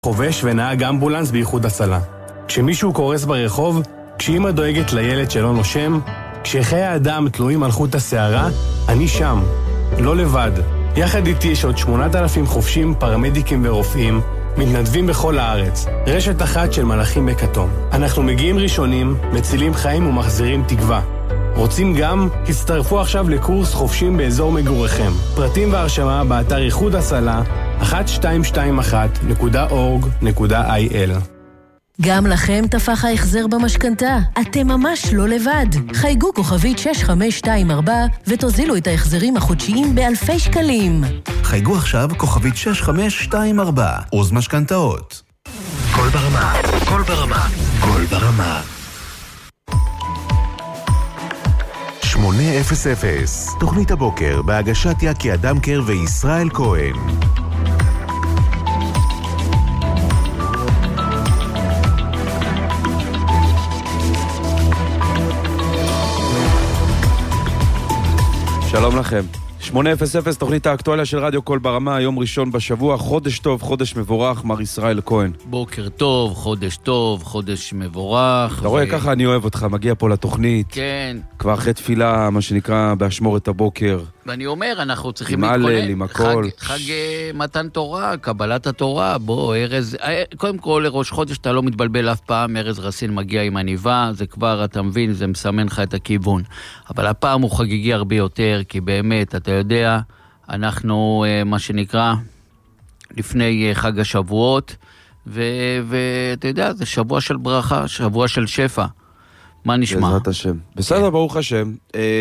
חובש ונהג אמבולנס באיחוד הצלה. כשמישהו קורס ברחוב, כשאמא דואגת לילד שלא נושם, כשחיי האדם תלויים על חוט השערה, אני שם, לא לבד. יחד איתי יש עוד 8,000 חובשים, פרמדיקים ורופאים, מתנדבים בכל הארץ. רשת אחת של מלאכים בכתום. אנחנו מגיעים ראשונים, מצילים חיים ומחזירים תקווה. רוצים גם? הצטרפו עכשיו לקורס חובשים באזור מגוריכם. פרטים והרשמה באתר איחוד הצלה 1221.org.il. גם לכם תפח ההחזר במשכנתה. אתם ממש לא לבד. חייגו כוכבית 6524 ותוזילו את ההחזרים החודשיים באלפי שקלים. חייגו עכשיו כוכבית 6524. עוז משכנתאות. כל ברמה, כל ברמה, כל ברמה. 800, תוכנית הבוקר בהגשת יקי אדמקר וישראל כהן. שלום לכם. 800, תוכנית האקטואליה של רדיו כל ברמה, יום ראשון בשבוע, חודש טוב, חודש מבורך, מר ישראל כהן. בוקר טוב, חודש טוב, חודש מבורך. אתה רואה, ככה אני אוהב אותך, מגיע פה לתוכנית. כן. כבר אחרי תפילה, מה שנקרא, באשמורת הבוקר. ואני אומר, אנחנו צריכים להתכונן. עם הלל, עם הכל. חג מתן תורה, קבלת התורה, בוא, ארז, קודם כל, לראש חודש אתה לא מתבלבל אף פעם, ארז רסין מגיע עם עניבה, זה כבר, אתה מבין, זה מסמן לך את הכיוון. אבל הפעם הוא חגיגי הרבה יותר, כי באמת, אתה יודע, אנחנו, מה שנקרא, לפני חג השבועות, ואתה יודע, זה שבוע של ברכה, שבוע של שפע. מה נשמע? בעזרת השם. בסדר, ברוך השם.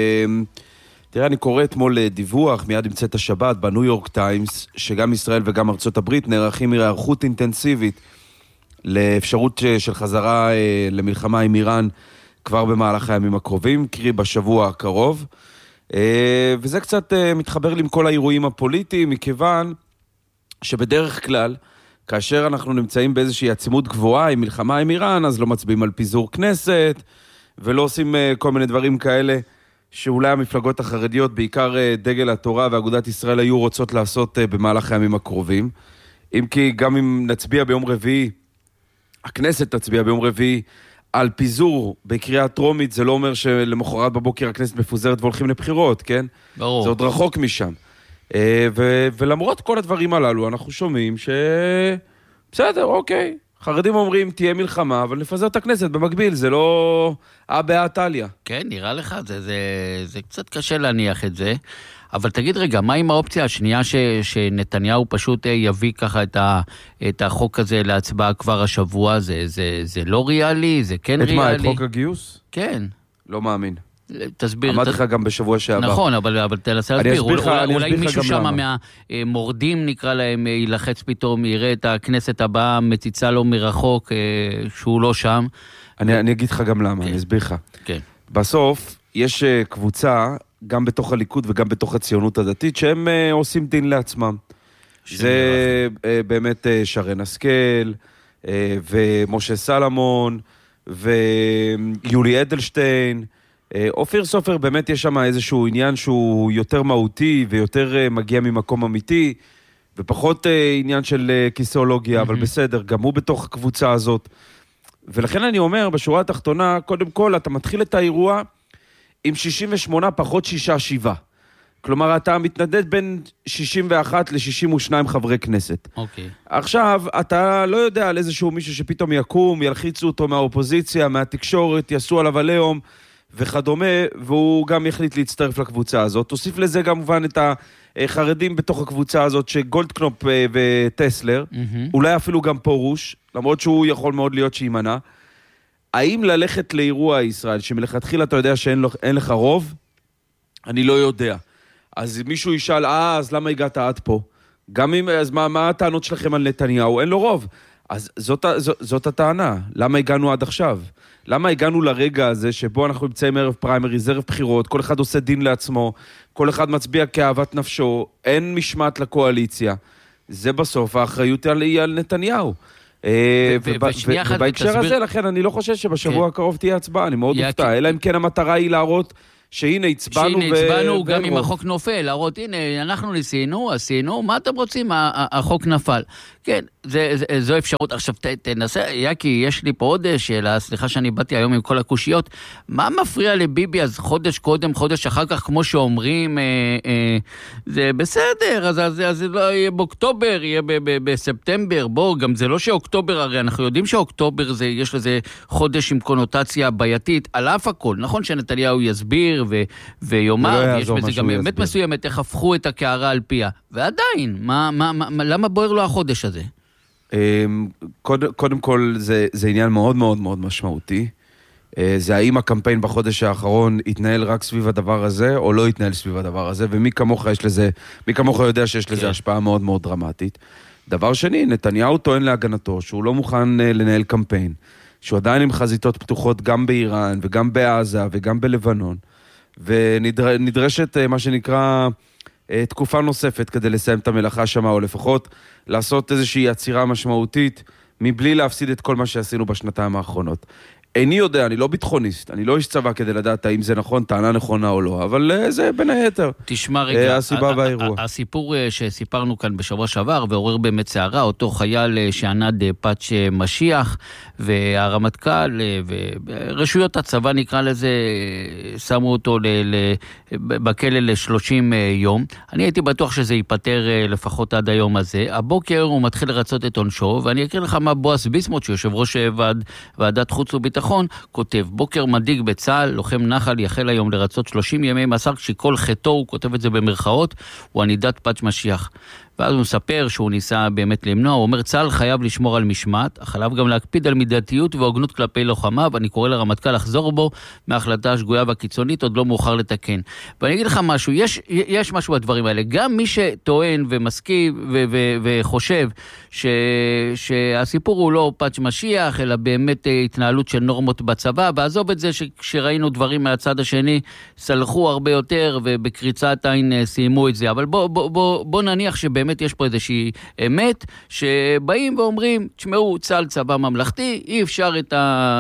תראה, אני קורא אתמול דיווח, מיד עם צאת השבת, בניו יורק טיימס, שגם ישראל וגם ארצות הברית נערכים היערכות אינטנסיבית לאפשרות של חזרה למלחמה עם איראן כבר במהלך הימים הקרובים, קרי בשבוע הקרוב. וזה קצת מתחבר לי עם כל האירועים הפוליטיים, מכיוון שבדרך כלל, כאשר אנחנו נמצאים באיזושהי עצימות גבוהה עם מלחמה עם איראן, אז לא מצביעים על פיזור כנסת, ולא עושים כל מיני דברים כאלה, שאולי המפלגות החרדיות, בעיקר דגל התורה ואגודת ישראל, היו רוצות לעשות במהלך הימים הקרובים. אם כי גם אם נצביע ביום רביעי, הכנסת תצביע ביום רביעי, על פיזור בקריאה טרומית, זה לא אומר שלמחרת בבוקר הכנסת מפוזרת והולכים לבחירות, כן? ברור. זה עוד רחוק משם. ולמרות כל הדברים הללו, אנחנו שומעים בסדר, אוקיי. חרדים אומרים, תהיה מלחמה, אבל נפזר את הכנסת במקביל, זה לא באטליה. כן, נראה לך, זה קצת קשה להניח את זה. אבל תגיד רגע, מה עם האופציה השנייה שנתניהו פשוט יביא ככה את החוק הזה להצבעה כבר השבוע? זה לא ריאלי? זה כן ריאלי? את מה, את חוק הגיוס? כן. לא מאמין. תסביר. אמרתי לך גם בשבוע שעבר. נכון, אבל תנסה להסביר. אולי מישהו שם מהמורדים, נקרא להם, ילחץ פתאום, יראה את הכנסת הבאה, מציצה לו מרחוק, שהוא לא שם. אני אגיד לך גם למה, אני אסביר לך. כן. בסוף, יש קבוצה, גם בתוך הליכוד וגם בתוך הציונות הדתית, שהם עושים דין לעצמם. זה באמת שרן השכל, ומשה סלמון, ויולי אדלשטיין, אופיר סופר, באמת יש שם איזשהו עניין שהוא יותר מהותי ויותר מגיע ממקום אמיתי, ופחות עניין של כיסאולוגיה, אבל בסדר, גם הוא בתוך הקבוצה הזאת. ולכן אני אומר, בשורה התחתונה, קודם כל, אתה מתחיל את האירוע עם 68 פחות 6-7. כלומר, אתה מתנדד בין 61 ל-62 חברי כנסת. אוקיי. עכשיו, אתה לא יודע על איזשהו מישהו שפתאום יקום, ילחיצו אותו מהאופוזיציה, מהתקשורת, יעשו עליו עליהום, וכדומה, והוא גם יחליט להצטרף לקבוצה הזאת. תוסיף לזה כמובן את החרדים בתוך הקבוצה הזאת, שגולדקנופ וטסלר, אולי אפילו גם פורוש, למרות שהוא יכול מאוד להיות שימנע. האם ללכת לאירוע ישראל, שמלכתחילה אתה יודע שאין לך רוב? אני לא יודע. אז מישהו ישאל, אז למה הגעת עד פה? גם אם, אז מה הטענות שלכם על נתניהו? אין לו רוב. אז זאת הטענה. למה הגענו עד עכשיו? למה הגענו לרגע הזה שבו אנחנו נמצאים ערב פריימריז, ערב בחירות, כל אחד עושה דין לעצמו, כל אחד מצביע כאהבת נפשו, אין משמעת לקואליציה. זה בסוף האחריות היא על נתניהו. ובהקשר הזה, לכן אני לא חושב שבשבוע הקרוב תהיה הצבעה, אני מאוד אופתע, אלא אם כן המטרה היא להראות שהנה הצבענו גם אם החוק נופל, להראות, הנה, אנחנו ניסינו, עשינו, מה אתם רוצים? החוק נפל. כן, זו אפשרות. עכשיו, תנסה, יקי, יש לי פה עוד שאלה, סליחה שאני באתי היום עם כל הקושיות, מה מפריע לביבי אז חודש קודם, חודש אחר כך, כמו שאומרים, זה בסדר, אז לא יהיה באוקטובר, יהיה בספטמבר, בוא, גם זה לא שאוקטובר, הרי אנחנו יודעים שאוקטובר יש לזה חודש עם קונוטציה בעייתית, על אף הכל, נכון שנתניהו יסביר ויומר, יש בזה גם באמת מסוימת, איך הפכו את הקערה על פיה, ועדיין, למה בוער לו החודש הזה? קודם כל, זה עניין מאוד מאוד מאוד משמעותי. זה האם הקמפיין בחודש האחרון יתנהל רק סביב הדבר הזה, או לא יתנהל סביב הדבר הזה, ומי כמוך יודע שיש לזה השפעה מאוד מאוד דרמטית. דבר שני, נתניהו טוען להגנתו, שהוא לא מוכן לנהל קמפיין, שהוא עדיין עם חזיתות פתוחות גם באיראן, וגם בעזה, וגם בלבנון, ונדרשת מה שנקרא תקופה נוספת כדי לסיים את המלאכה שמה, או לפחות לעשות איזושהי יצירה משמעותית, מבלי להפסיד את כל מה שעשינו בשנתיים האחרונות. איני יודע, אני לא ביטחוניסט, אני לא איש צבא כדי לדעת האם זה נכון, טענה נכונה או לא, אבל זה בין היתר. תשמע רגע, הסיבה והאירוע. הסיפור שסיפרנו כאן בשבוע שעבר, ועורר באמת שערה, אותו חייל שענד פאץ' משיח, והרמטכ"ל, ורשויות הצבא נקרא לזה, שמו אותו בכלא ל-30 יום. אני הייתי בטוח שזה ייפטר לפחות עד היום הזה. הבוקר הוא מתחיל לרצות את עונשו, ואני אקריא לך מה בועז ביסמוט, שיושב ראש ועדת חוץ וביטחון, כותב, בוקר מדאיג בצה"ל, לוחם נחל יחל היום לרצות 30 ימי מאסר, כשכל חטאו, הוא כותב את זה במרכאות, הוא ענידת פאץ' משיח. ואז הוא מספר שהוא ניסה באמת למנוע, הוא אומר, צה"ל חייב לשמור על משמעת, אך עליו גם להקפיד על מידתיות והוגנות כלפי לוחמיו, ואני קורא לרמטכ"ל לחזור בו מההחלטה השגויה והקיצונית, עוד לא מאוחר לתקן. ואני אגיד לך משהו, יש משהו בדברים האלה, גם מי שטוען ומסכים וחושב שהסיפור הוא לא פאץ' משיח, אלא באמת התנהלות של נורמות בצבא, ועזוב את זה שכשראינו דברים מהצד השני, סלחו הרבה יותר, ובקריצת עין סיימו את זה, אבל בוא נניח שבאמת יש פה איזושהי אמת, שבאים ואומרים, תשמעו, צה"ל צבא ממלכתי, אי אפשר את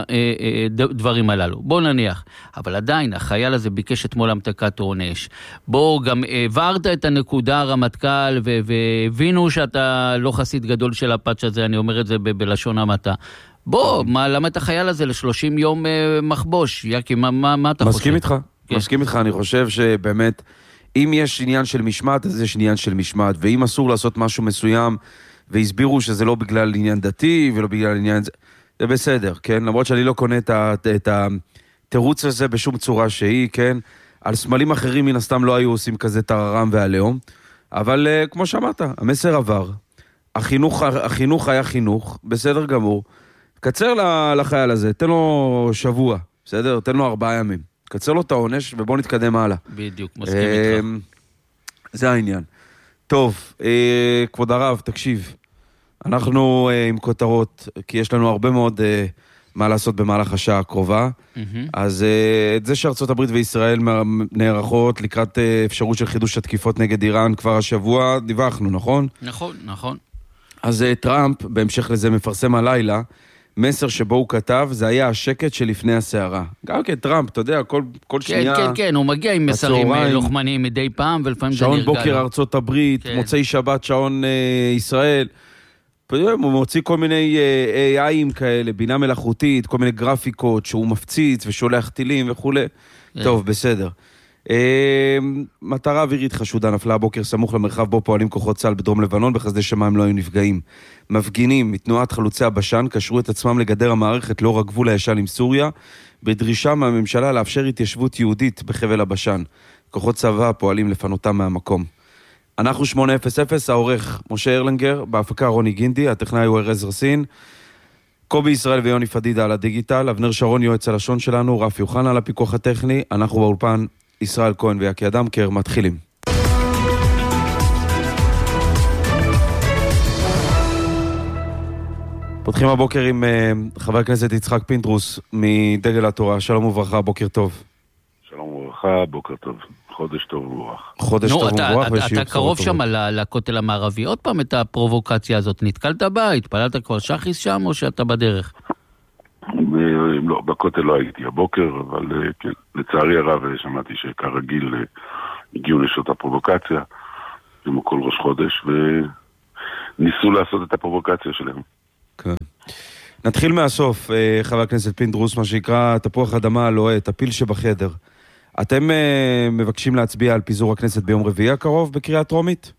הדברים הללו. בוא נניח. אבל עדיין, החייל הזה ביקש אתמול המתקת עונש. בוא, גם העברת את הנקודה הרמטכ"ל, והבינו שאתה לא חסיד גדול של הפאץ' הזה, אני אומר את זה בלשון המעטה. בוא, למה את החייל הזה ל-30 יום מחבוש? יקי, מה אתה חושב? מסכים איתך, אני חושב שבאמת, אם יש עניין של משמעת, אז יש עניין של משמעת, ואם אסור לעשות משהו מסוים, והסבירו שזה לא בגלל עניין דתי, ולא בגלל עניין זה בסדר, כן? למרות שאני לא קונה את התירוץ הזה בשום צורה שהיא, כן? על סמלים אחרים מן הסתם לא היו עושים כזה טררם והלאום, אבל כמו שאמרת, המסר עבר, החינוך היה חינוך, בסדר גמור, קצר לחייל הזה, תן לו שבוע, בסדר? תן לו 4 ימים. קצר לו את העונש, ובואו נתקדם הלאה. בדיוק, מסכים איתך. זה העניין. טוב, כבוד הרב, תקשיב. אנחנו עם כותרות, כי יש לנו הרבה מאוד מה לעשות במהלך השעה הקרובה. אז את זה שארצות הברית וישראל נערכות לקראת אפשרות של חידוש התקיפות נגד איראן כבר השבוע, דיווחנו, נכון? נכון. אז טראמפ, בהמשך לזה מפרסם הלילה, מסר שבו הוא כתב, זה היה השקט שלפני הסערה. גם כן, טראמפ, אתה יודע, כל שנייה... כן, הוא מגיע עם מסרים לוחמניים מדי פעם, ולפעמים זה נרגע. שעון בוקר ארצות הברית, מוצאי שבת, שעון ישראל. הוא מוציא כל מיני AI'ים כאלה, בינה מלאכותית, כל מיני גרפיקות, שהוא מפציץ ושולח טילים וכו'. טוב, בסדר. מטרה אווירית חשודה נפלה הבוקר סמוך למרחב בו פועלים כוחות צה"ל בדרום לבנון, בחסדי שמיים לא היו נפגעים. מפגינים מתנועת חלוצי הבשן קשרו את עצמם לגדר המערכת לאור הגבול הישן עם סוריה, בדרישה מהממשלה לאפשר התיישבות יהודית בחבל הבשן. כוחות צבא פועלים לפנותם מהמקום. אנחנו 800, העורך משה ארלנגר, בהפקה רוני גינדי, הטכנאי הוא ארז רסין, קובי ישראל ויוני פדידה על הדיגיטל, אבנר שרון יועץ הלשון שלנו, רפי יוחנה על הפיקוח הטכני, אנחנו באולפן ישראל כהן ויקי אדמקר, מתחילים. פותחים הבוקר עם חבר הכנסת יצחק פינדרוס מדגל התורה, שלום וברכה, בוקר טוב. שלום וברכה, בוקר טוב. חודש טוב וברוח. חודש טוב וברוח. אתה קרוב שם לכותל המערבי. עוד פעם את הפרובוקציה הזאת. נתקלת בה? התפללת כבר שחיס שם או שאתה בדרך? לא, בכותל לא הייתי הבוקר, אבל כן, לצערי הרב שמעתי שכרגיל הגיעו נשות הפרובוקציה, כמו כל ראש חודש, וניסו לעשות את הפרובוקציה שלהם. כן. נתחיל מהסוף, חבר הכנסת פינדרוס, מה שיקרא תפוח אדמה הלוהט, הפיל שבחדר. אתם מבקשים להצביע על פיזור הכנסת ביום רביעי הקרוב בקריאה טרומית?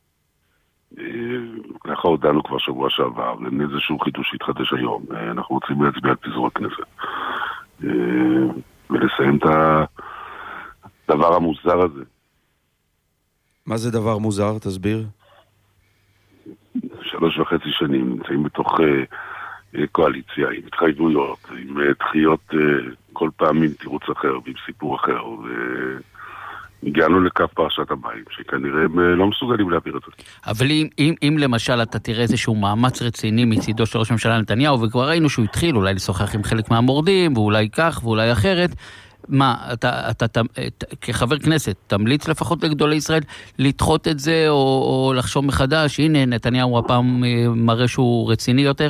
ככה הודענו כבר שבוע שעבר, אין איזשהו חידוש שהתחדש היום. אנחנו רוצים להצביע על פיזור הכנסת. ולסיים את הדבר המוזר הזה. מה זה דבר מוזר? תסביר. 3.5 שנים נמצאים בתוך קואליציה, עם התחייבויות, עם דחיות כל פעם עם תירוץ אחר ועם סיפור אחר, והגענו לקו פרשת המים, שכנראה הם לא מסוגלים להעביר את זה. אבל אם למשל אתה תראה איזשהו מאמץ רציני מצידו של ראש הממשלה נתניהו, וכבר ראינו שהוא התחיל אולי לשוחח עם חלק מהמורדים, ואולי כך ואולי אחרת, מה, אתה כחבר כנסת, תמליץ לפחות לגדולי ישראל לדחות את זה, או לחשוב מחדש, הנה נתניהו הפעם מראה שהוא רציני יותר?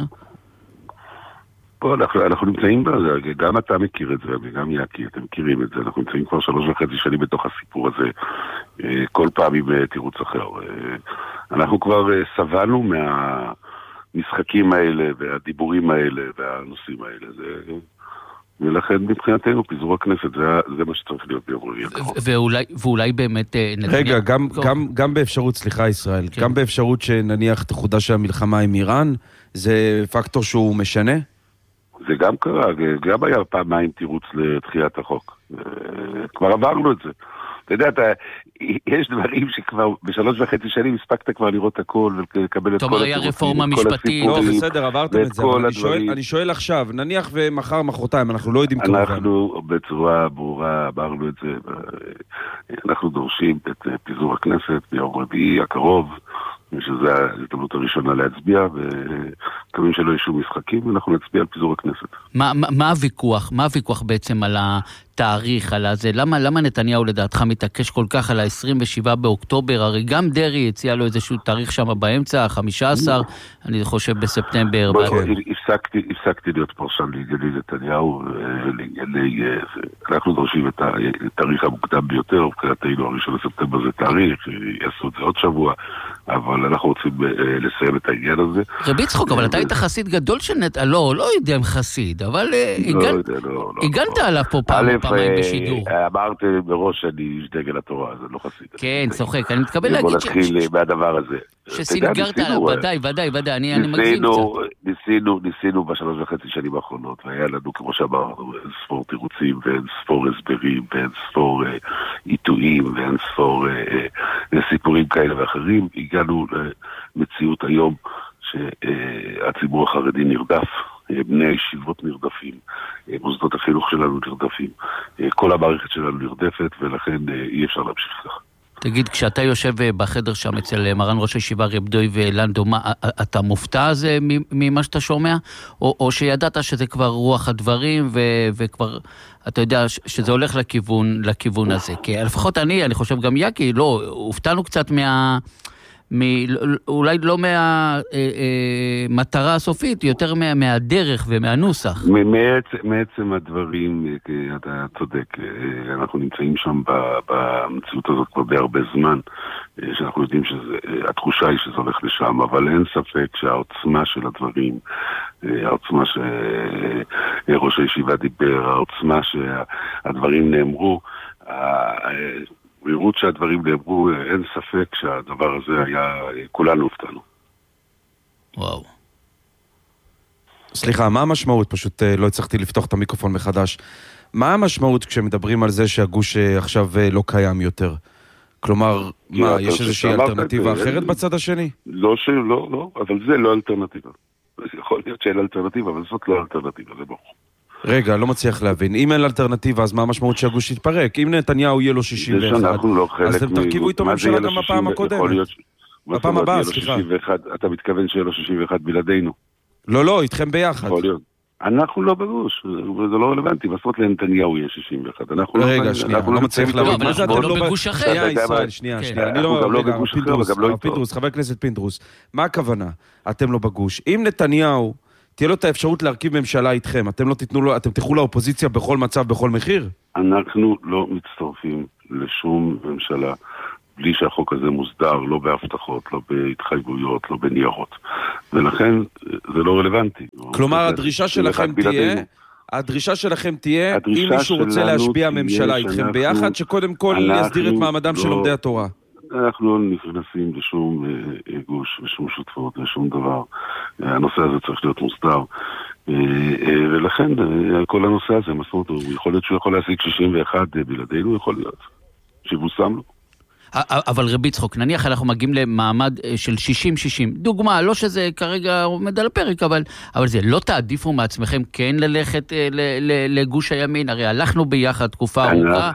פה אנחנו נמצאים בזה, גם אתה מכיר את זה, וגם יעקי, אתם מכירים את זה, אנחנו נמצאים כבר 3.5 שנים בתוך הסיפור הזה, כל פעם עם תירוץ אחר. אנחנו כבר סבלנו מהמשחקים האלה, והדיבורים האלה, והנושאים האלה. ולכן מבחינתנו פיזור הכנסת, זה מה שצריך להיות ביום רביעי הקרוב. ואולי באמת רגע, גם באפשרות, סליחה ישראל, גם באפשרות שנניח תחודש המלחמה עם איראן, זה פקטור שהוא משנה? זה גם קרה, גם היה פעמיים תירוץ לדחיית החוק. כבר עברנו את זה. אתה יודע, יש דברים שכבר ב3.5 שנים הספקת כבר לראות הכל ולקבל את כל התירוצים. היה רפורמה משפטית. לא, בסדר, עברתם את זה, אבל אני שואל עכשיו, נניח ומחר, מחרתיים, אנחנו לא יודעים כמובן. אנחנו בצורה ברורה אמרנו את זה, אנחנו דורשים את פיזור הכנסת ביום רביעי הקרוב, שזו ההזדמנות הראשונה להצביע, ומקווים שלא יהיו שום משחקים, ואנחנו נצביע על פיזור הכנסת. מה הוויכוח? מה הוויכוח בעצם על התאריך, על הזה? למה נתניהו לדעתך מתעקש כל כך על ה-27 באוקטובר? הרי גם דרי הציע לו איזשהו תאריך שם באמצע, 15, אני חושב בספטמבר. הפסקתי להיות פרשן לענייני נתניהו, אנחנו דורשים את התאריך המוקדם ביותר, מבחינתנו הראשון לספטמבר זה תאריך, יעשו את זה עוד שבוע, אבל אנחנו רוצים לסיים את העניין הזה. רבי צחוק, אבל אתה היית חסיד גדול של לא יודע אם חסיד, אבל הגנת עליו פה פעמיים בשידור. אמרתי בראש שאני איש דגל התורה, זה לא חסיד. כן, צוחק, אני מתקבל להגיד בוא נתחיל מהדבר הזה. שסינגרת עליו, ודאי, אני מגזים קצת. ניסינו ב3.5 שנים האחרונות, והיה לנו, כמו שאמרנו, אין ספור תירוצים, ואין ספור הסברים, ואין ספור עיתויים, ואין ספור סיפורים כאלה ואחרים. הגענו למציאות היום שהציבור החרדי נרדף, בני הישיבות נרדפים, מוסדות החינוך שלנו נרדפים, כל המערכת שלנו נרדפת, ולכן אי אפשר להמשיך כך. תגיד, כשאתה יושב בחדר שם אצל מרן ראש הישיבה רב דוי ולנדו, אתה מופתע הזה ממה שאתה שומע? או שידעת שזה כבר רוח הדברים וכבר אתה יודע שזה הולך לכיוון הזה? כי לפחות אני חושב גם יעקי, לא, הופתענו קצת אולי לא מהמטרה הסופית, יותר מהדרך ומהנוסח. מעצם הדברים, אתה צודק, אנחנו נמצאים שם במציאות הזאת כבר בהרבה זמן, שאנחנו יודעים שהתחושה היא שזה הולך לשם, אבל אין ספק שהעוצמה של הדברים, העוצמה שראש הישיבה דיבר, העוצמה שהדברים נאמרו, ברירות שהדברים נאמרו, אין ספק שהדבר הזה היה, כולנו הופתענו. וואו. סליחה, מה המשמעות? פשוט לא הצלחתי לפתוח את המיקרופון מחדש. מה המשמעות כשמדברים על זה שהגוש עכשיו לא קיים יותר? כלומר, מה, יש איזושהי אלטרנטיבה אחרת בצד השני? לא, אבל זה לא אלטרנטיבה. יכול להיות שאין אלטרנטיבה, אבל זאת לא אלטרנטיבה, זה ברור. רגע, לא מצליח להבין. אם אין אלטרנטיבה, אז מה המשמעות שהגוש יתפרק? אם נתניהו יהיה לו 61, אז אתם תרכיבו איתו ממשלה גם בפעם הקודמת. בפעם הבאה, סליחה. אתה מתכוון שיהיה לו 61 בלעדינו? לא, איתכם ביחד. אנחנו לא בגוש, זה לא רלוונטי, בסוף לנתניהו יהיה 61. רגע, שנייה, אני לא מצליח להבין. אבל אתם לא בגוש אחר. שנייה. אני לא בגוש אחר, פינדרוס, חבר הכנסת פינדרוס. מה הכוונה? אתם לא בגוש. אם נתניהו תהיה לו את האפשרות להרכיב ממשלה איתכם. אתם לא תיתנו לו, אתם תלכו לאופוזיציה בכל מצב, בכל מחיר? אנחנו לא מצטרפים לשום ממשלה בלי שהחוק הזה מוסדר, לא בהבטחות, לא בהתחייבויות, לא בניירות. ולכן זה לא רלוונטי. כלומר, הדרישה שלכם תהיה, אם מישהו רוצה להשביע ממשלה איתכם ביחד, שקודם כל יסדיר את מעמדם של לומדי התורה. אנחנו לא נכנסים לשום גוש ושום שותפות ושום דבר. הנושא הזה צריך להיות מוסדר. ולכן כל הנושא הזה, מסורת, הוא יכול להיות שהוא יכול להשיג 61 בלעדינו, יכול להיות שיבוסם לו. אבל רבי יצחוק, נניח אנחנו מגיעים למעמד של 60-60, דוגמה, לא שזה כרגע עומד על הפרק, אבל זה לא תעדיפו מעצמכם כן ללכת לגוש הימין, הרי הלכנו ביחד תקופה ארוכה.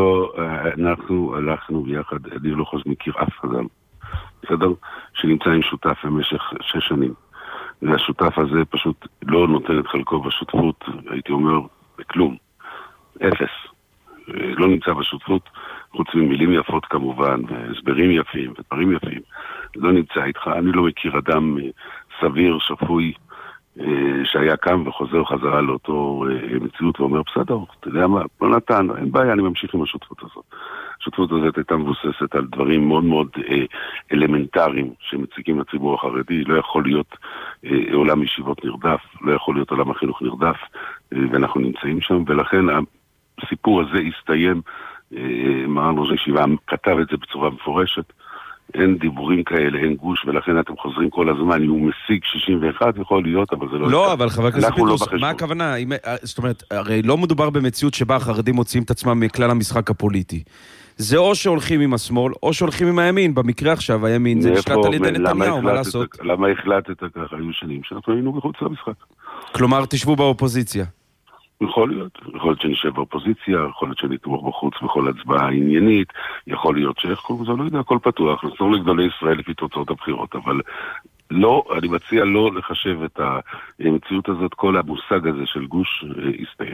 אנחנו הלכנו ביחד, אני לא חושב מכיר אף אדם, בסדר? שנמצא עם שותף במשך 6 שנים, והשותף הזה פשוט לא נותן את חלקו בשותפות, הייתי אומר, בכלום, 0. לא נמצא בשותפות, חוץ ממילים יפות כמובן, והסברים יפים ודברים יפים, לא נמצא איתך. אני לא מכיר אדם סביר, שפוי, שהיה קם וחוזר חזרה לאותו מציאות ואומר, בסדר, אתה יודע מה, לא נתן, אין בעיה, אני ממשיך עם השותפות הזאת. השותפות הזאת הייתה מבוססת על דברים מאוד מאוד אלמנטריים שמציגים לציבור החרדי. לא יכול להיות עולם ישיבות נרדף, לא יכול להיות עולם החינוך נרדף, ואנחנו נמצאים שם, ולכן הסיפור הזה הסתיים. מרן ראש הישיבה כתב את זה בצורה מפורשת, אין דיבורים כאלה, אין גוש, ולכן אתם חוזרים כל הזמן, אם הוא משיג 61 יכול להיות, אבל זה לא... לא, אבל חבר הכנסת פינדרוס, מה הכוונה? זאת אומרת, הרי לא מדובר במציאות שבה החרדים מוציאים את עצמם מכלל המשחק הפוליטי. זה או שהולכים עם השמאל, או שהולכים עם הימין. במקרה עכשיו, הימין זה נשלט על ידי נתניהו, מה לעשות? למה החלטת ככה? היו שנים שאנחנו היינו מחוץ למשחק. כלומר, תשבו באופוזיציה. יכול להיות שנשב באופוזיציה, יכול להיות שנתמוך בחוץ בכל הצבעה עניינית, יכול להיות זה לא יודע, הכל פתוח, נחזור לגדולי ישראל לפי תוצאות הבחירות, אבל לא, אני מציע לא לחשב את המציאות הזאת, כל המושג הזה של גוש יסתיים.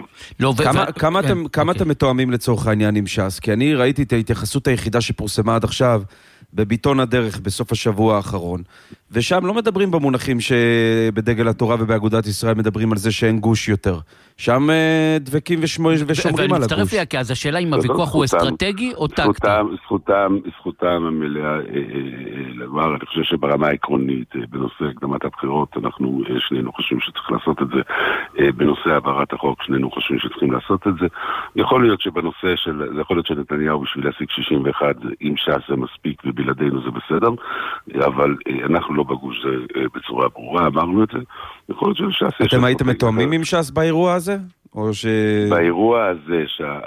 כמה אתם מתואמים לצורך העניין עם ש"ס? כי אני ראיתי את ההתייחסות היחידה שפורסמה עד עכשיו, בביטון הדרך בסוף השבוע האחרון, ושם לא מדברים במונחים שבדגל התורה ובאגודת ישראל מדברים על זה שאין גוש יותר. שם דבקים ושומרים על הגוש. ומצטרף לי, כי אז השאלה אם הוויכוח הוא אסטרטגי או טקטי. זכותם המלאה לומר, אני חושב שברמה העקרונית, בנושא הקדמת הבחירות, אנחנו שנינו חושבים שצריך לעשות את זה, בנושא העברת החוק, שנינו חושבים שצריכים לעשות את זה. יכול להיות שבנושא זה יכול להיות שנתניהו בשביל להשיג 61, אם ש"ס זה מספיק ובלעדינו זה בסדר, אבל אנחנו לא בגוש זה בצורה ברורה, אמרנו את זה. יכול להיות שש"ס... אתם הייתם מתואמים עם ש"ס באירוע הזה? באירוע הזה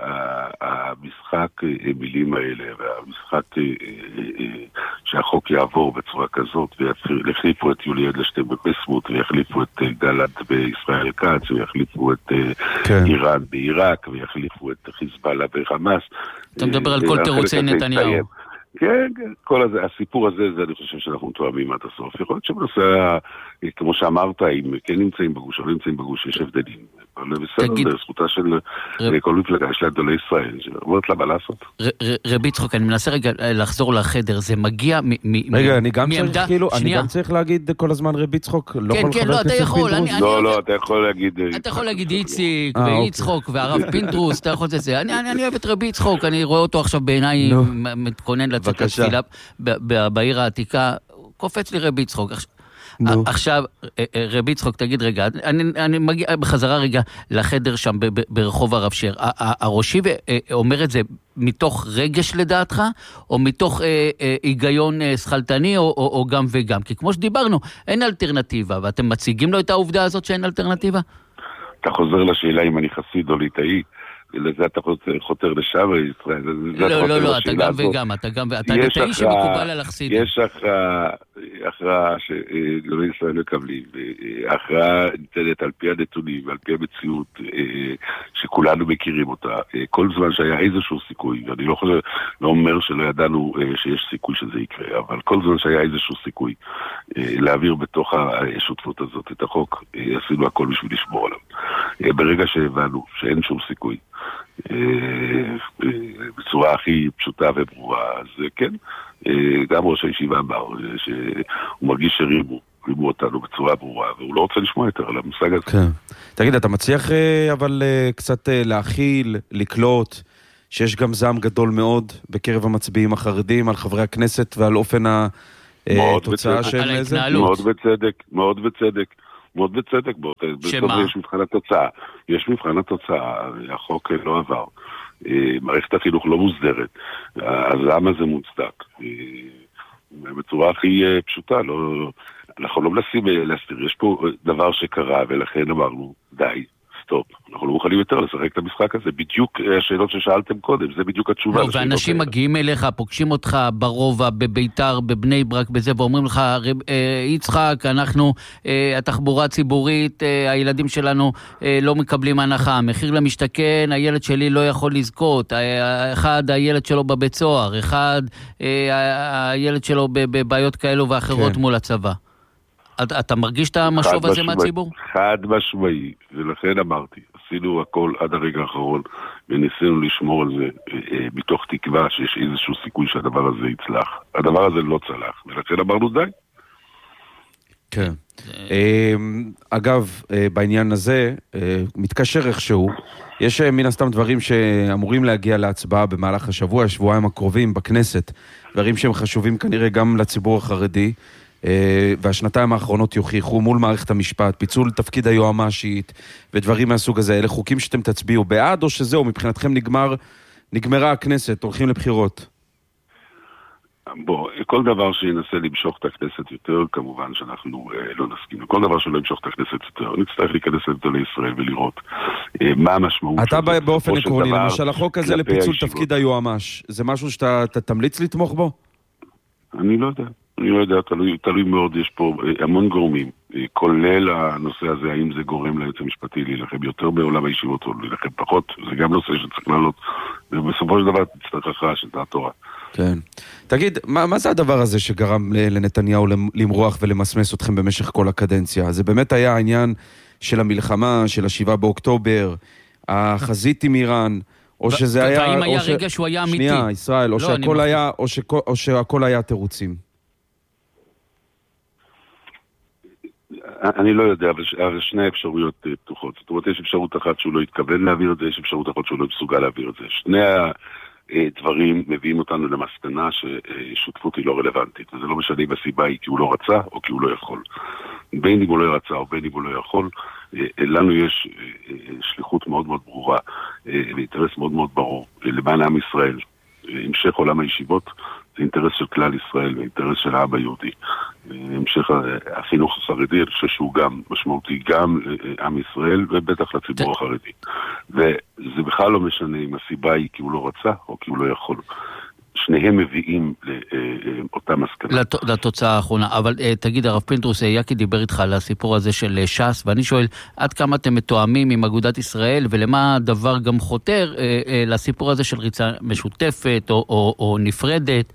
שהמשחק מילים האלה והמשחק שהחוק יעבור בצורה כזאת ויחליפו את יולי אדלשטיין בביסמוט ויחליפו את גלנט בישראל כץ ויחליפו את איראן בעיראק ויחליפו את חיזבאללה בחמאס. אתה מדבר על כל תירוצי נתניהו. כן, הסיפור הזה, אני חושב שאנחנו מתואמים עד הסוף. יכול להיות שבנושא, כמו שאמרת, אם כן נמצאים בגוש או לא נמצאים בגוש, יש הבדלים. אבל בסדר, זכותה של כל מפלגה, יש לה גדולי ישראל, שאומרת לה מה לעשות. רבי יצחוק, אני מנסה רגע לחזור לחדר, זה מגיע רגע, אני גם צריך להגיד כל הזמן רבי יצחוק, לא כל חבר הכנסת פינדרוס. לא, אתה יכול להגיד... אתה יכול להגיד איציק ויצחוק והרב פינדרוס, אתה יכול את זה. אני אוהב את רבי יצחוק, אני רואה אותו עכשיו בעיניי מתכונן לצאת לתפילה בעיר העתיקה, קופץ לי רבי יצחוק. עכשיו, רבי יצחוק, תגיד רגע, אני מגיע בחזרה רגע לחדר שם ברחוב הרב שיר. הראשי אומר את זה מתוך רגש לדעתך, או מתוך היגיון שכלתני, או גם וגם? כי כמו שדיברנו, אין אלטרנטיבה, ואתם מציגים לו את העובדה הזאת שאין אלטרנטיבה? אתה חוזר לשאלה אם אני חסיד או ליטאי. לזה אתה חותר לשם, לא, אתה גם וגם, אתה נטעי שמקובל על החסידים. יש הכרעה שגדולי ישראל מקבלים, הכרעה ניתנת על פי הנתונים ועל פי המציאות שכולנו מכירים אותה, כל זמן שהיה איזשהו סיכוי, ואני לא אומר שלא ידענו שיש סיכוי שזה יקרה, אבל כל זמן שהיה איזשהו סיכוי להעביר בתוך השותפות הזאת את החוק, עשינו הכל בשביל לשמור עליו. ברגע שהבנו שאין שום סיכוי, בצורה הכי פשוטה וברורה, אז כן, גם ראש הישיבה אמר שהוא מרגיש שרימו לימו אותנו בצורה ברורה, והוא לא רוצה לשמוע יותר על המושג הזה. כן. תגיד, אתה מצליח אבל קצת להכיל, לקלוט, שיש גם זעם גדול מאוד בקרב המצביעים החרדים על חברי הכנסת ועל אופן התוצאה של זה? מאוד בצדק, מאוד בצדק. מאוד בצדק, שמה? יש מבחן התוצאה. יש מבחן התוצאה, החוק לא עבר. מערכת החינוך לא מוסדרת. הזעם הזה מוצדק. בצורה הכי פשוטה, אנחנו לא מנסים להסתיר. יש פה דבר שקרה, ולכן אמרנו, די, סטופ. אנחנו לא מוכנים יותר לשחק את המשחק הזה. בדיוק השאלות ששאלתם קודם, זה בדיוק התשובה. לא, ואנשים מגיעים אליך, פוגשים אותך ברובע, בביתר, בבני ברק, בזה, ואומרים לך, יצחק, אנחנו, התחבורה הציבורית, הילדים שלנו לא מקבלים הנחה. המחיר למשתכן, הילד שלי לא יכול לזכות. אחד, הילד שלו בבית סוהר. אחד, הילד שלו בבעיות כאלו ואחרות מול הצבא. אתה מרגיש את המשוב הזה מהציבור? חד משמעי, ולכן אמרתי, עשינו הכל עד הרגע האחרון, וניסינו לשמור על זה מתוך תקווה שיש איזשהו סיכוי שהדבר הזה יצלח. הדבר הזה לא צלח, ולכן אמרנו די. כן. אגב, בעניין הזה, מתקשר איכשהו, יש מן הסתם דברים שאמורים להגיע להצבעה במהלך השבוע, השבועיים הקרובים בכנסת, דברים שהם חשובים כנראה גם לציבור החרדי, והשנתיים האחרונות יוכיחו מול מערכת המשפט, פיצול תפקיד היועמ"שית ודברים מהסוג הזה. אלה חוקים שאתם תצביעו בעד, או שזהו, מבחינתכם נגמרה הכנסת, הולכים לבחירות? כל דבר שינסה למשוך את הכנסת יותר, כמובן שאנחנו לא נסכים. כל דבר שלא ימשוך את הכנסת יותר, נצטרך להיכנס לגדולי ישראל ולראות מה המשמעות. אתה באופן עקרוני, למשל החוק הזה לפיצול תפקיד היועמ"ש, זה משהו שאתה תמליץ לתמוך בו? אני לא יודע. אני לא יודע, תלוי מאוד, יש פה המון גורמים, כולל הנושא הזה, האם זה גורם ליועץ המשפטי להילחם יותר בעולם הישיבות או להילחם פחות, זה גם נושא שצריך לעלות, ובסופו של דבר תצטרך הכרעה של דעת תורה. כן. תגיד, מה זה הדבר הזה שגרם לנתניהו למרוח ולמסמס אתכם במשך כל הקדנציה? זה באמת היה העניין של המלחמה, של 7 באוקטובר, החזית עם איראן, או שזה היה... והאם היה רגע שהוא היה אמיתי? שנייה, ישראל, או שהכל היה תירוצים? אני לא יודע, אבל שני אפשרויות פתוחות. זאת אומרת, יש אפשרות אחת שהוא לא התכוון להעביר את זה, יש אפשרות אחת שהוא לא מסוגל להעביר את זה. שני הדברים מביאים אותנו למסקנה ששותפות היא לא רלוונטית. וזה לא משנה אם הסיבה היא כי הוא לא רצה או כי הוא לא יכול. בין אם הוא לא רצה או בין אם הוא לא יכול, לנו יש שליחות מאוד מאוד ברורה ואינטרס מאוד מאוד ברור למען עם ישראל. המשך עולם הישיבות זה אינטרס של כלל ישראל ואינטרס של העם היהודי. המשך החינוך החרדי, אני חושב שהוא גם משמעותי גם לעם ישראל ובטח לציבור החרדי. וזה בכלל לא משנה אם הסיבה היא כי הוא לא רצה או כי הוא לא יכול. שניהם מביאים לאותה מסקנה. לתוצאה האחרונה. אבל תגיד, הרב פינדרוס, יקי דיבר איתך על הסיפור הזה של ש"ס, ואני שואל, עד כמה אתם מתואמים עם אגודת ישראל, ולמה הדבר גם חותר לסיפור הזה של ריצה משותפת או נפרדת?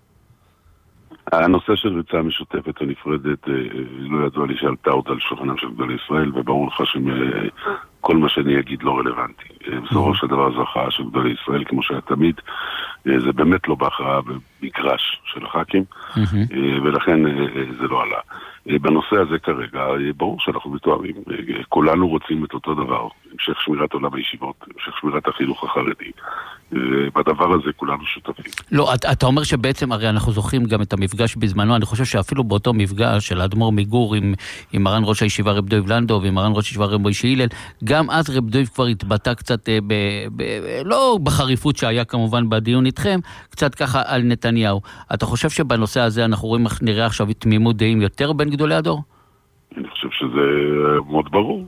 הנושא של ריצה משותפת או נפרדת, לא ידוע לי שעלתה עוד על שולחנם של גדולי ישראל, וברור לך שכל מה שאני אגיד לא רלוונטי. בסופו של דבר זו הכרעה של גדולי ישראל, כמו שהיה תמיד, זה באמת לא בהכרעה במגרש של הח"כים, ולכן זה לא עלה. בנושא הזה כרגע, ברור שאנחנו מתואמים, כולנו רוצים את אותו דבר, המשך שמירת עולם הישיבות, המשך שמירת החינוך החרדי, בדבר הזה כולנו שותפים. לא, אתה אומר שבעצם, הרי אנחנו זוכרים גם את המפגש בזמנו, אני חושב שאפילו באותו מפגש של האדמו"ר מגור עם מרן ראש הישיבה רב דב לנדו ועם מרן ראש הישיבה רב משה הלל, גם אז רב דב כבר התבטא קצת, לא בחריפות שהיה כמובן בדיון איתכם, קצת ככה על נתניהו. אתה חושב שבנושא הזה אנחנו רואים, נראה עכשיו תמימות דעים יותר בין גדולי הדור? אני חושב שזה מאוד ברור.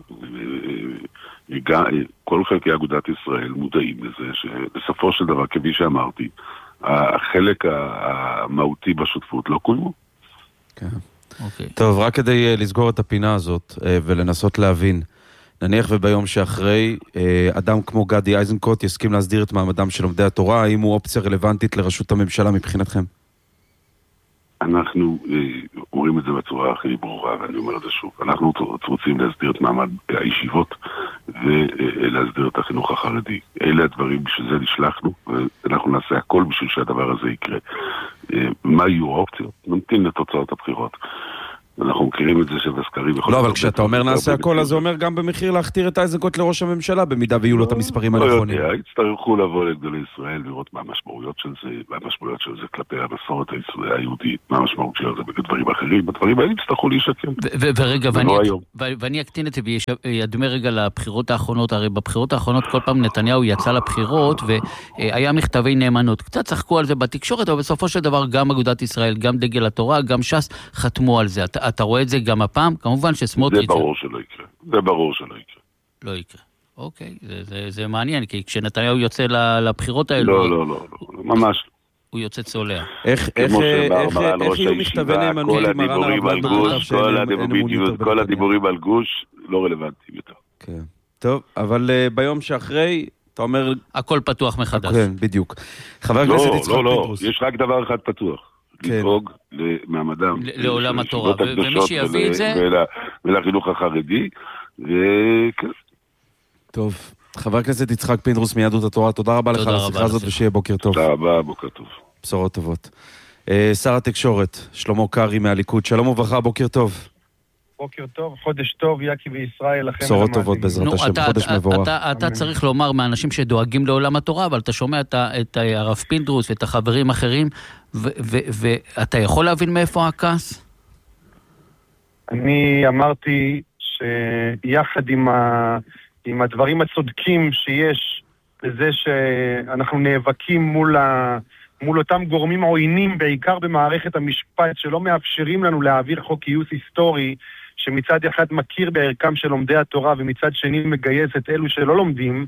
כל חלקי אגודת ישראל מודעים לזה שבסופו של דבר, כפי שאמרתי, החלק המהותי בשותפות לא קוימו. כן. טוב, רק כדי לסגור את הפינה הזאת ולנסות להבין, נניח וביום שאחרי, אדם כמו גדי איזנקוט יסכים להסדיר את מעמדם של לומדי התורה, האם הוא אופציה רלוונטית לראשות הממשלה מבחינתכם? אנחנו אומרים את זה בצורה הכי ברורה, ואני אומר את זה שוב. אנחנו רוצים להסדיר את מעמד הישיבות ולהסדיר את החינוך החרדי. אלה הדברים שזה נשלחנו, ואנחנו נעשה הכל בשביל שהדבר הזה יקרה. מה יהיו האופציות? נמתין לתוצאות הבחירות. אנחנו מכירים את זה שבסקרים... לא, אבל כשאתה אומר נעשה הכל, אז זה אומר גם במחיר להכתיר את האזעקות לראש הממשלה, במידה ויהיו לו את המספרים הנכונים. לא יודע, יצטרכו לבוא לגדולי ישראל, לראות מה המשמעויות של זה, כלפי המסורת היהודית, מה המשמעות של זה בדברים אחרים, בדברים האלה יצטרכו להישקם. ורגע, ואני אקטין את זה וידמה רגע לבחירות האחרונות, הרי בבחירות האחרונות כל פעם נתניהו יצא לבחירות והיה מכתבי נאמנות. קצת צחקו על זה בתקשורת, אבל בסופו של דבר גם אגודת ישראל, גם דגל התורה, גם ש"ס חתמו על זה. אתה רואה את זה גם הפעם? כמובן שסמוטריץ'... זה ברור שלא יקרה. זה ברור שלא יקרה. לא יקרה. אוקיי, זה מעניין, כי כשנתניהו יוצא לבחירות האלו... לא, ממש לא. הוא יוצא צולע. איך יהיו מכתבי נאמנות כל הדיבורים על גוש לא רלוונטיים יותר. כן. טוב, אבל ביום שאחרי, אתה אומר... הכל פתוח מחדש. כן, בדיוק. חבר הכנסת יצחק פינדרוס. יש רק דבר אחד פתוח. לדאוג למעמדם. לעולם התורה. ומי שיביא את זה... ולחינוך החרדי. וכן. טוב. חבר הכנסת יצחק פינדרוס מיהדות התורה, תודה רבה לך על השיחה הזאת ושיהיה בוקר טוב. תודה רבה, בוקר טוב. בשורות טובות. שר התקשורת, שלמה קרעי מהליכוד, שלום וברכה, בוקר טוב. בוקר טוב, חודש טוב, יקי וישראל, לכם. בשורות טובות בעזרת השם, חודש מבורך. אתה צריך לומר מאנשים שדואגים לעולם התורה, אבל אתה שומע את הרב פינדרוס ואת החברים האחרים, ואתה יכול להבין מאיפה הכעס? אני אמרתי שיחד עם הדברים הצודקים שיש בזה שאנחנו נאבקים מול אותם גורמים עוינים, בעיקר במערכת המשפט, שלא מאפשרים לנו להעביר חוק גיוס היסטורי, שמצד אחד מכיר בערכם של לומדי התורה, ומצד שני מגייס את אלו שלא לומדים.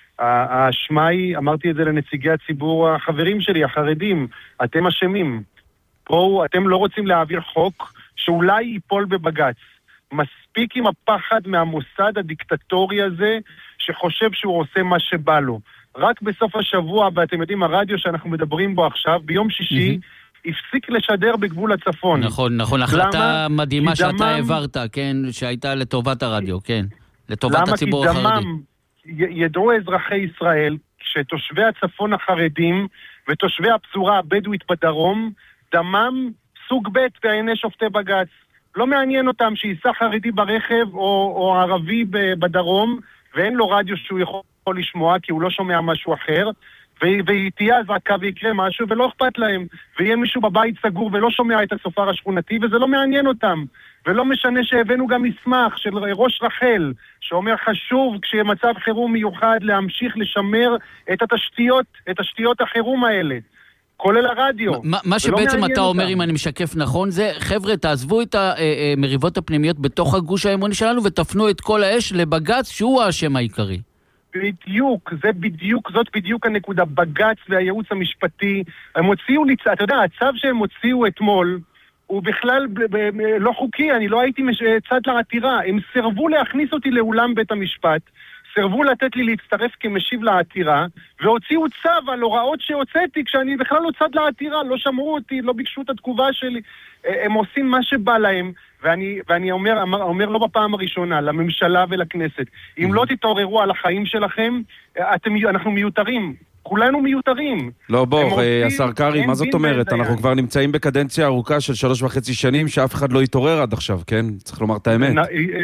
האשמה היא, אמרתי את זה לנציגי הציבור החברים שלי, החרדים, אתם אשמים. פה אתם לא רוצים להעביר חוק שאולי ייפול בבג"ץ. מספיק עם הפחד מהמוסד הדיקטטורי הזה, שחושב שהוא עושה מה שבא לו. רק בסוף השבוע, ואתם יודעים, הרדיו שאנחנו מדברים בו עכשיו, ביום שישי, הפסיק לשדר בגבול הצפון. נכון, החלטה מדהימה שאתה העברת, כן, שהייתה לטובת הרדיו, כן, לטובת הציבור החרדי. למה? כי דמם, ידעו אזרחי ישראל, שתושבי הצפון החרדים, ותושבי הפזורה הבדואית בדרום, דמם סוג ב' בעיני שופטי בג"ץ. לא מעניין אותם שיסע חרדי ברכב או ערבי בדרום, ואין לו רדיו שהוא יכול לשמוע, כי הוא לא שומע משהו אחר, ותהיה אזעקה ויקרה משהו, ולא אכפת להם. ויהיה מישהו בבית סגור ולא שומע את הסופר השכונתי, וזה לא מעניין אותם. ולא משנה שהבאנו גם מסמך של ראש רחל, שאומר חשוב כשמצב חירום מיוחד להמשיך לשמר את תשתיות החירום האלה. כולל הרדיו. מה שבעצם אתה אומר, אם אני משקף נכון, זה, חבר'ה, תעזבו את המריבות הפנימיות בתוך הגוש האמוני שלנו, ותפנו את כל האש לבג"ץ, שהוא האשם העיקרי. בדיוק, זאת בדיוק הנקודה. בג"ץ והייעוץ המשפטי, הם הוציאו, אתה יודע, הצו שהם הוציאו אתמול, הוא בכלל לא חוקי, אני לא הייתי צד לעתירה. הם סירבו להכניס אותי לאולם בית המשפט, סירבו לתת לי להצטרף כמשיב לעתירה, והוציאו צו על הוראות שהוצאתי כשאני בכלל לא צד לעתירה, לא שמרו אותי, לא ביקשו את התגובה שלי. הם עושים מה שבא להם, ואני אומר לא בפעם הראשונה, לממשלה ולכנסת, אם לא תתעוררו על החיים שלכם, אנחנו מיותרים. כולנו מיותרים. לא, בוא, השר קרעי, מה זאת אומרת? אנחנו כבר נמצאים בקדנציה ארוכה של 3.5 שנים, שאף אחד לא יתעורר עד עכשיו, כן? צריך לומר את האמת.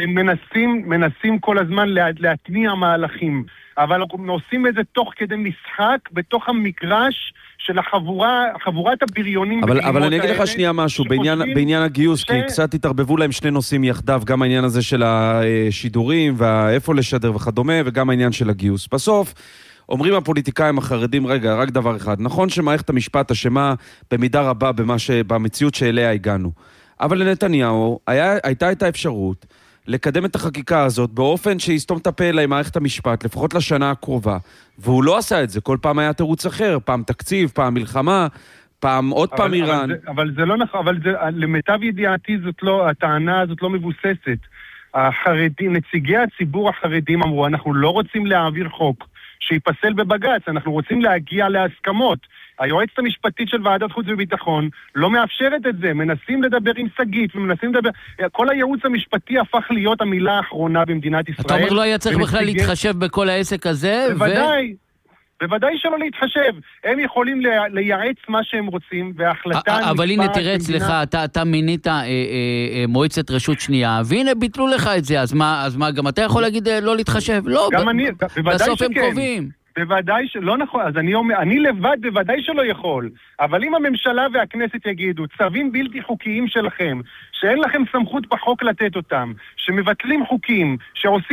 מנסים כל הזמן להתניע מהלכים, אבל אנחנו עושים את זה תוך כדי משחק, בתוך המגרש של חבורת הבריונים. אבל אני אגיד לך שנייה משהו, בעניין הגיוס, כי קצת התערבבו להם שני נושאים יחדיו, גם העניין הזה של השידורים, ואיפה לשדר וכדומה, וגם העניין של הגיוס. בסוף, אומרים הפוליטיקאים החרדים, רגע, רק דבר אחד, נכון שמערכת המשפט אשמה במידה רבה במציאות שאליה הגענו, אבל לנתניהו הייתה את האפשרות לקדם את החקיקה הזאת באופן שיסתום את הפה אליי מערכת המשפט, לפחות לשנה הקרובה, והוא לא עשה את זה, כל פעם היה תירוץ אחר, פעם תקציב, פעם מלחמה, פעם עוד פעם איראן. אבל זה לא נכון, אבל למיטב ידיעתי הטענה הזאת לא מבוססת. החרדים, נציגי הציבור החרדים אמרו, אנחנו לא רוצים להעביר חוק שיפסל בבג"ץ, אנחנו רוצים להגיע להסכמות. היועצת המשפטית של ועדת חוץ וביטחון לא מאפשרת את זה, מנסים לדבר עם סגית, ומנסים לדבר, כל הייעוץ המשפטי הפך להיות המילה האחרונה במדינת ישראל. אתה אומר לא היה צריך בכלל להתחשב בכל העסק הזה? בוודאי שלא להתחשב. הם יכולים לייעץ מה שהם רוצים, וההחלטה... אבל הנה תראה אצלך, אתה מינית מועצת רשות שנייה, והנה ביטלו לך את זה, אז מה, גם אתה יכול להגיד לא להתחשב? לא, בסוף הם קובעים. בוודאי שלא נכון, אז אני לבד בוודאי שלא יכול, אבל אם הממשלה והכנסת יגידו, צווים בלתי חוקיים שלכם, שאין לכם סמכות בחוק לתת אותם, שמבטלים חוקים, שעושים